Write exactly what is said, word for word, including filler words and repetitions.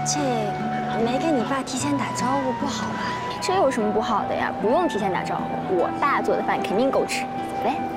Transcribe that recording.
这没跟你爸提前打招呼不好吧？ 这有什么不好的呀？不用提前打招呼，我爸做的饭肯定够吃。走呗。